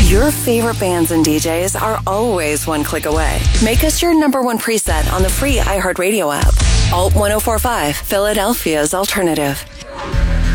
Your favorite bands and DJs are always one click away. Make us your number one preset on the free iHeartRadio app. Alt 1045, Philadelphia's alternative.